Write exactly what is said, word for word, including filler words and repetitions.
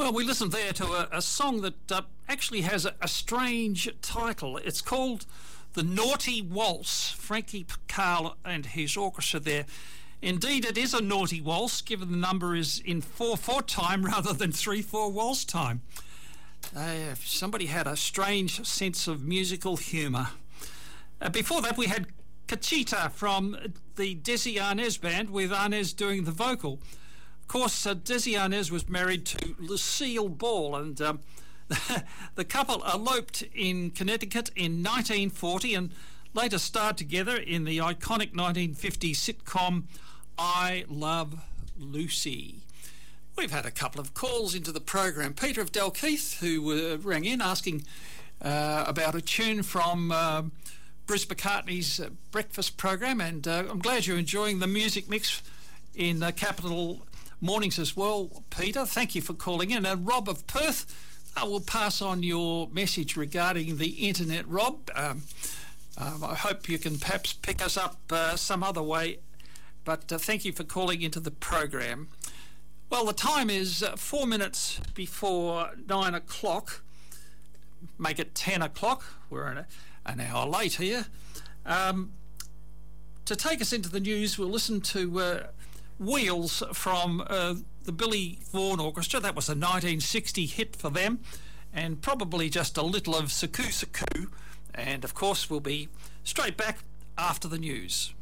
Well, we listened there to a, a song that uh, actually has a, a strange title. It's called The Naughty Waltz. Frankie Carl and his orchestra there. Indeed, it is a naughty waltz, given the number is in four four time rather than three four waltz time. Uh, somebody had a strange sense of musical humour. Uh, before that, we had Cachita from the Desi Arnaz band, with Arnaz doing the vocal. Of course, uh, Desi Arnaz was married to Lucille Ball, and um, the couple eloped in Connecticut in nineteen forty and later starred together in the iconic nineteen fifty sitcom I Love Lucy. We've had a couple of calls into the program. Peter of Dalkeith, who uh, rang in asking uh, about a tune from uh, Bruce McCartney's uh, breakfast program, and uh, I'm glad you're enjoying the music mix in uh, Capital Mornings as well, Peter. Thank you for calling in. And Rob of Perth, I will pass on your message regarding the internet, Rob. Um, um, I hope you can perhaps pick us up uh, some other way, but uh, thank you for calling into the program. Well, the time is uh, four minutes before nine o'clock. Make it ten o'clock. We're an, an hour late here. Um, to take us into the news, we'll listen to uh, Wheels from uh, the Billy Vaughan Orchestra. That was a nineteen sixty hit for them, and probably just a little of Saku Saku. And of course, we'll be straight back after the news.